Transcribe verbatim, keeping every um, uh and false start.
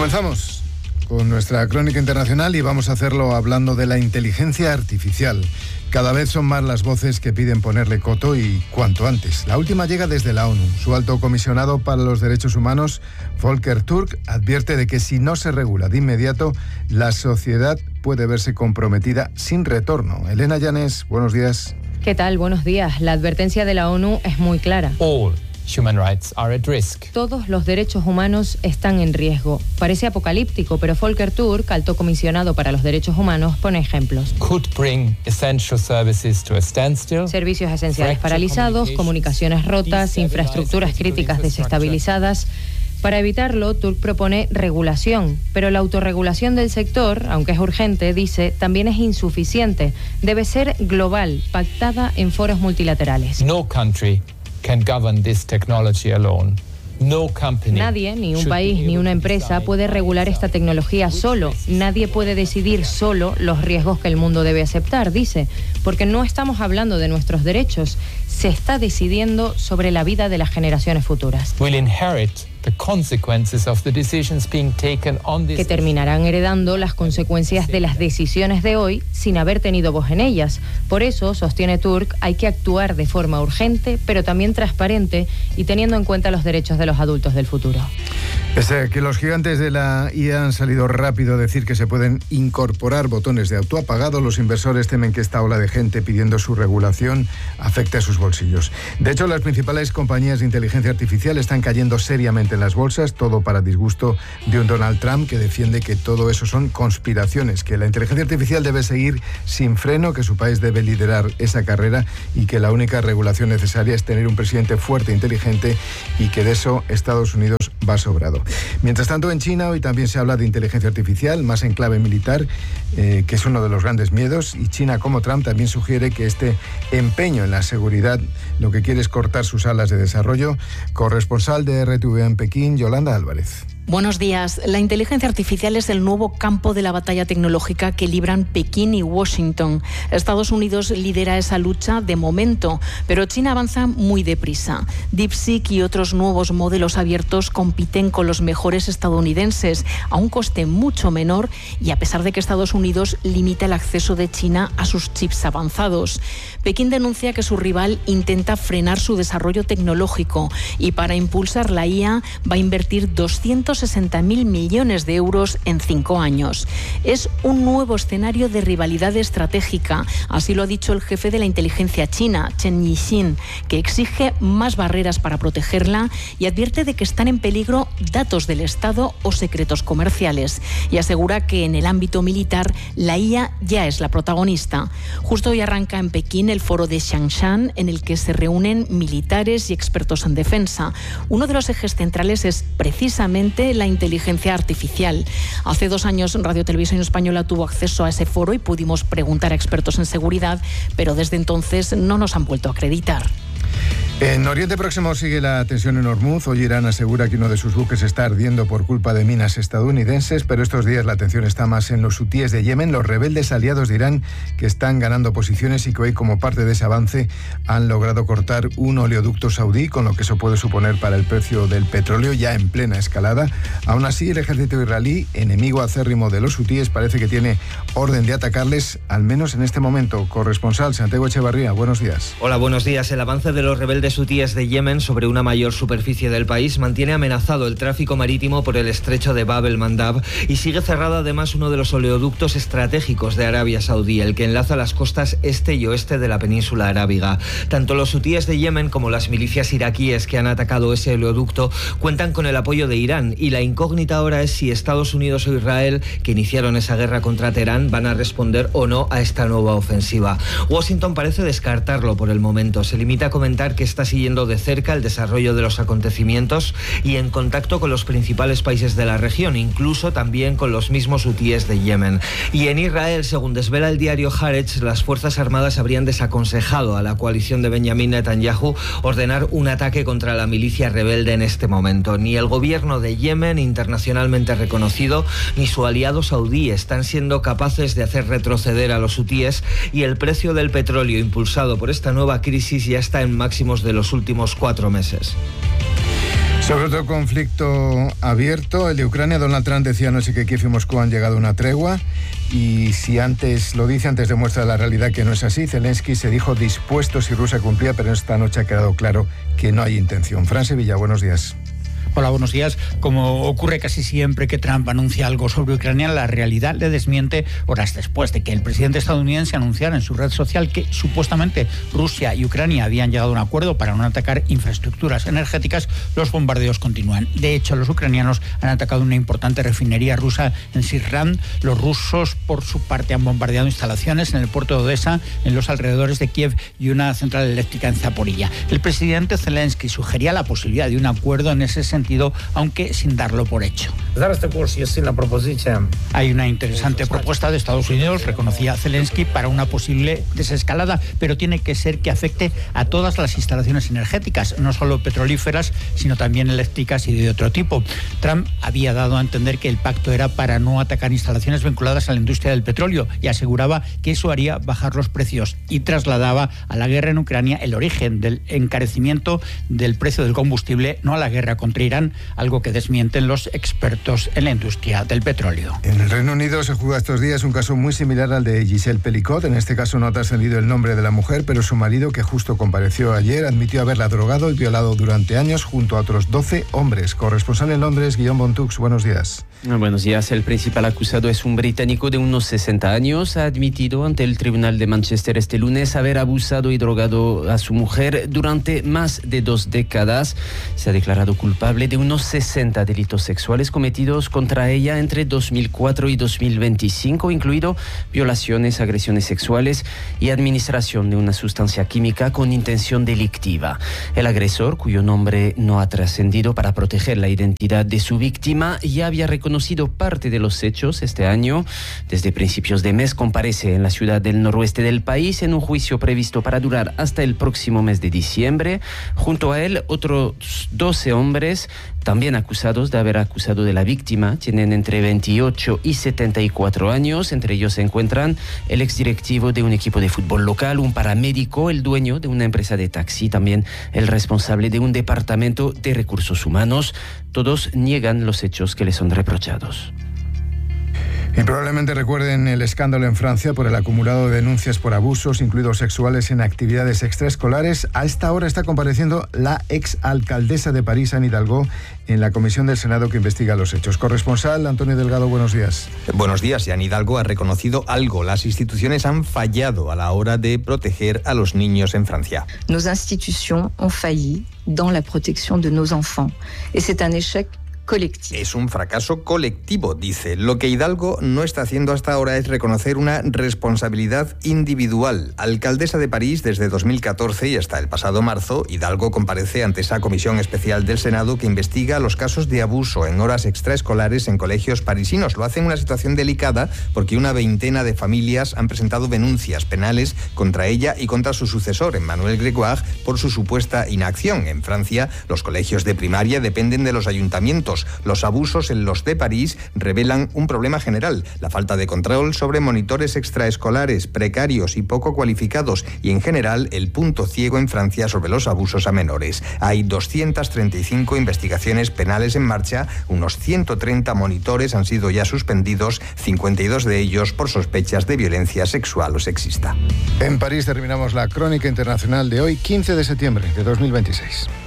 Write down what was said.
Comenzamos con nuestra crónica internacional y vamos a hacerlo hablando de la inteligencia artificial. Cada vez son más las voces que piden ponerle coto y cuanto antes. La última llega desde la ONU. Su alto comisionado para los derechos humanos, Volker Turk, advierte de que si no se regula de inmediato, la sociedad puede verse comprometida sin retorno. Elena Llanes, buenos días. ¿Qué tal? Buenos días. La advertencia de la ONU es muy clara. All human rights are at risk. Todos los derechos humanos están en riesgo. Parece apocalíptico, pero Volker Turk, alto comisionado para los derechos humanos, pone ejemplos. Could bring essential services to a standstill. Servicios esenciales paralizados, comunicaciones rotas, infraestructuras críticas desestabilizadas. Para evitarlo, Turk propone regulación, pero la autorregulación del sector, aunque es urgente, dice, también es insuficiente. Debe ser global, pactada en foros multilaterales. No country can govern this technology alone. No company. Nadie, ni un país, ni una empresa puede regular esta tecnología solo. Nadie puede decidir solo los riesgos que el mundo debe aceptar, dice, porque no estamos hablando de nuestros derechos, se está decidiendo sobre la vida de las generaciones futuras. Will inherit the consequences of the decisions being taken on this. Que terminarán heredando las consecuencias de las decisiones de hoy sin haber tenido voz en ellas. Por eso, sostiene Turk, hay que actuar de forma urgente, pero también transparente y teniendo en cuenta los derechos de los adultos del futuro. Pese que los gigantes de la I A han salido rápido a decir que se pueden incorporar botones de autoapagado, los inversores temen que esta ola de gente pidiendo su regulación afecte a sus bolsillos. De hecho, las principales compañías de inteligencia artificial están cayendo seriamente en las bolsas, todo para disgusto de un Donald Trump que defiende que todo eso son conspiraciones, que la inteligencia artificial debe seguir sin freno, que su país debe liderar esa carrera y que la única regulación necesaria es tener un presidente fuerte e inteligente y que de eso Estados Unidos va sobrado. Mientras tanto, en China hoy también se habla de inteligencia artificial, más en clave militar, eh, que es uno de los grandes miedos, y China, como Trump, también sugiere que este empeño en la seguridad lo que quiere es cortar sus alas de desarrollo. Corresponsal de R T V en Pekín, Yolanda Álvarez. Buenos días. La inteligencia artificial es el nuevo campo de la batalla tecnológica que libran Pekín y Washington. Estados Unidos lidera esa lucha de momento, pero China avanza muy deprisa. DeepSeek y otros nuevos modelos abiertos compiten con los mejores estadounidenses a un coste mucho menor y a pesar de que Estados Unidos limita el acceso de China a sus chips avanzados. Pekín denuncia que su rival intenta frenar su desarrollo tecnológico y para impulsar la I A va a invertir doscientos sesenta mil millones de euros en cinco años. Es un nuevo escenario de rivalidad estratégica, así lo ha dicho el jefe de la inteligencia china, Chen Yixin, que exige más barreras para protegerla y advierte de que están en peligro datos del Estado o secretos comerciales y asegura que en el ámbito militar la I A ya es la protagonista. Justo hoy arranca en Pekín el foro de Xiangshan, en el que se reúnen militares y expertos en defensa. Uno de los ejes centrales es precisamente la inteligencia artificial. Hace dos años Radio Televisión Española tuvo acceso a ese foro y pudimos preguntar a expertos en seguridad, pero desde entonces no nos han vuelto a acreditar. En Oriente Próximo sigue la tensión en Hormuz. Hoy Irán asegura que uno de sus buques está ardiendo por culpa de minas estadounidenses, pero estos días la atención está más en los hutíes de Yemen, los rebeldes aliados de Irán que están ganando posiciones y que hoy, como parte de ese avance, han logrado cortar un oleoducto saudí, con lo que eso puede suponer para el precio del petróleo ya en plena escalada. Aún así, el ejército israelí, enemigo acérrimo de los hutíes, parece que tiene orden de atacarles, al menos en este momento. Corresponsal Santiago Echevarría, buenos días. Hola, buenos días. El avance de los rebeldes hutíes de Yemen sobre una mayor superficie del país mantiene amenazado el tráfico marítimo por el estrecho de Bab el-Mandab y sigue cerrado además uno de los oleoductos estratégicos de Arabia Saudí, el que enlaza las costas este y oeste de la península arábiga. Tanto los hutíes de Yemen como las milicias iraquíes que han atacado ese oleoducto cuentan con el apoyo de Irán y la incógnita ahora es si Estados Unidos o Israel, que iniciaron esa guerra contra Teherán, van a responder o no a esta nueva ofensiva. Washington parece descartarlo por el momento. Se limita a comentar que está siguiendo de cerca el desarrollo de los acontecimientos y en contacto con los principales países de la región, incluso también con los mismos hutíes de Yemen. Y en Israel, según desvela el diario Haaretz, las Fuerzas Armadas habrían desaconsejado a la coalición de Benjamin Netanyahu ordenar un ataque contra la milicia rebelde en este momento. Ni el gobierno de Yemen, internacionalmente reconocido, ni su aliado saudí están siendo capaces de hacer retroceder a los hutíes y el precio del petróleo impulsado por esta nueva crisis ya está en máximos de los últimos cuatro meses. Sobre otro conflicto abierto, el de Ucrania, Donald Trump decía anoche que Kiev y Moscú han llegado a una tregua, y si antes lo dice, antes demuestra la realidad que no es así. Zelensky se dijo dispuesto si Rusia cumplía, pero esta noche ha quedado claro que no hay intención. Fran Sevilla, buenos días. Hola, buenos días. Como ocurre casi siempre que Trump anuncia algo sobre Ucrania, la realidad le desmiente horas después de que el presidente estadounidense anunciara en su red social que supuestamente Rusia y Ucrania habían llegado a un acuerdo para no atacar infraestructuras energéticas. Los bombardeos continúan. De hecho, los ucranianos han atacado una importante refinería rusa en Sirran. Los rusos, por su parte, han bombardeado instalaciones en el puerto de Odessa, en los alrededores de Kiev, y una central eléctrica en Zaporilla. El presidente Zelensky sugería la posibilidad de un acuerdo en ese sentido, aunque sin darlo por hecho. Hay una interesante propuesta de Estados Unidos, reconocía Zelensky, para una posible desescalada, pero tiene que ser que afecte a todas las instalaciones energéticas, no solo petrolíferas, sino también eléctricas y de otro tipo. Trump había dado a entender que el pacto era para no atacar instalaciones vinculadas a la industria del petróleo y aseguraba que eso haría bajar los precios, y trasladaba a la guerra en Ucrania el origen del encarecimiento del precio del combustible, no a la guerra contra Irán, algo que desmienten los expertos en la industria del petróleo. En el Reino Unido se juega estos días un caso muy similar al de Giselle Pelicot. En este caso no ha trascendido el nombre de la mujer, pero su marido, que justo compareció ayer, admitió haberla drogado y violado durante años junto a otros doce hombres. Corresponsal en Londres, Guillaume Bontux, buenos días. Buenos días. El principal acusado es un británico de unos sesenta años. Ha admitido ante el Tribunal de Manchester este lunes haber abusado y drogado a su mujer durante más de dos décadas. Se ha declarado culpable de unos sesenta delitos sexuales cometidos contra ella entre dos mil cuatro y dos mil veinticinco, incluido violaciones, agresiones sexuales y administración de una sustancia química con intención delictiva. El agresor, cuyo nombre no ha trascendido para proteger la identidad de su víctima, ya había reconocido parte de los hechos este año. Desde principios de mes comparece en la ciudad del noroeste del país en un juicio previsto para durar hasta el próximo mes de diciembre. Junto a él, otros doce hombres también acusados de haber acusado de la víctima. Tienen entre veintiocho y setenta y cuatro años. Entre ellos se encuentran el exdirectivo de un equipo de fútbol local, un paramédico, el dueño de una empresa de taxi, también el responsable de un departamento de recursos humanos. Todos niegan los hechos que les son reprochados. Y probablemente recuerden el escándalo en Francia por el acumulado de denuncias por abusos, incluidos sexuales, en actividades extraescolares. A esta hora está compareciendo la exalcaldesa de París, Anne Hidalgo, en la comisión del Senado que investiga los hechos. Corresponsal Antonio Delgado, buenos días. Buenos días. Y Anne Hidalgo ha reconocido algo. Las instituciones han fallado a la hora de proteger a los niños en Francia. Nos institutions ont failli dans la protección de nos enfants. Et c'est un échec colectivo. Es un fracaso colectivo, dice. Lo que Hidalgo no está haciendo hasta ahora es reconocer una responsabilidad individual. Alcaldesa de París desde dos mil catorce y hasta el pasado marzo, Hidalgo comparece ante esa comisión especial del Senado que investiga los casos de abuso en horas extraescolares en colegios parisinos. Lo hace en una situación delicada porque una veintena de familias han presentado denuncias penales contra ella y contra su sucesor, Emmanuel Grégoire, por su supuesta inacción. En Francia, los colegios de primaria dependen de los ayuntamientos. Los abusos en los de París revelan un problema general, la falta de control sobre monitores extraescolares precarios y poco cualificados, y en general el punto ciego en Francia sobre los abusos a menores. Hay doscientas treinta y cinco investigaciones penales en marcha, unos ciento treinta monitores han sido ya suspendidos, cincuenta y dos de ellos por sospechas de violencia sexual o sexista. En París terminamos la crónica internacional de hoy, quince de septiembre de dos mil veintiséis.